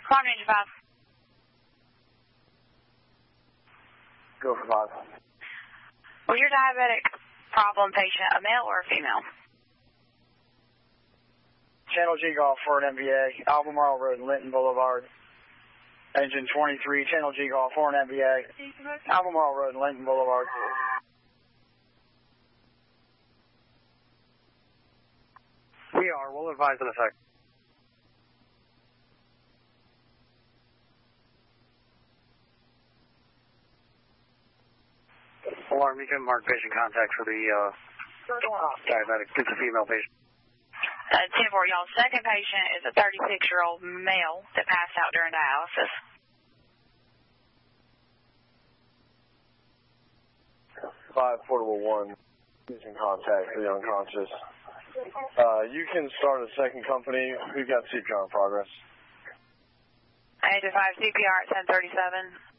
Farm Engine 5. Go for 5. Was your diabetic problem patient a male or a female? Channel G Golf for an MBA, Albemarle Road, Linton Boulevard. Engine 23, Channel G Golf for an MBA, Albemarle Road, Linton Boulevard. We are. We'll advise in effect. Alarm, you can mark patient contact for the diabetic. It's a female patient. 10-4, y'all's second patient is a 36-year-old male that passed out during dialysis. 5-4-1, using contact for the unconscious. You can start a second company. We've got CPR in progress. I need to 5 CPR at 1037.